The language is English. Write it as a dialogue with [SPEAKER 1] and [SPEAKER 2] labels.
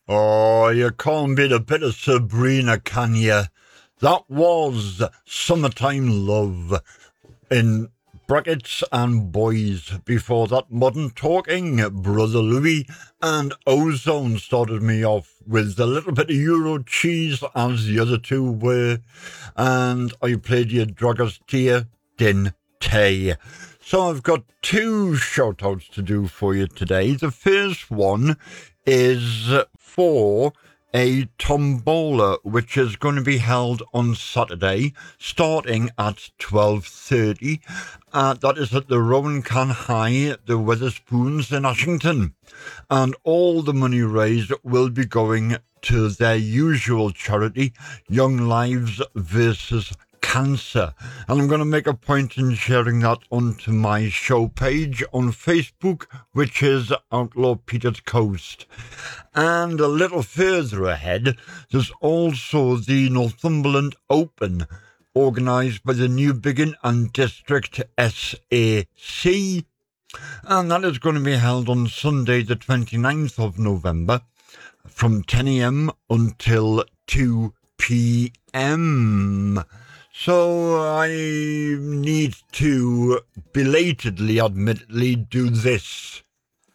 [SPEAKER 1] Oh, you can't beat a bit of Sabrina, can you? That was Summertime Love in brackets and boys. Before that, Modern Talking, Brother Louis, and Ozone started me off with a little bit of Euro cheese as the other two were. And I played you Draggers Tear Din Tay. So I've got two shout outs to do for you today. The first one is for a tombola which is going to be held on Saturday starting at 12:30. That is at the Rowan Can High, the Weatherspoons in Ashington, and all the money raised will be going to their usual charity, Young Lives versus Cancer. And I'm going to make a point in sharing that onto my show page on Facebook, which is Outlaw Peter's Coast. And a little further ahead, there's also the Northumberland Open, organised by the Newbiggin and District SAC. And that is going to be held on Sunday the 29th of November from 10 a.m. until 2 p.m. So I need to belatedly, admittedly, do this.